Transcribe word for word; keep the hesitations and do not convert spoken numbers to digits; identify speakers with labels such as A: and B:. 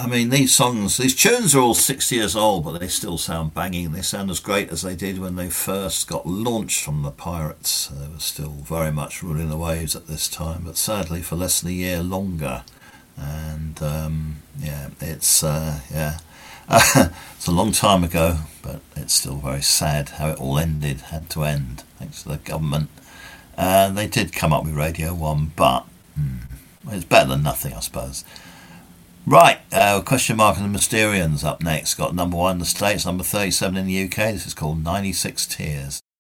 A: I mean, these songs, these tunes are all sixty years old, but they still sound banging. They sound as great as they did when they first got launched from the Pirates. They were still very much ruling the waves at this time, but sadly for less than a year longer. And um, yeah, it's uh, yeah, it's a long time ago, but it's still very sad how it all ended. Had to end thanks to the government. And they did come up with Radio One, but hmm, it's better than nothing, I suppose. Right, uh, Question Mark and the Mysterians up next. Got number one in the States, number thirty-seven in the U K. This is called ninety-six Tears.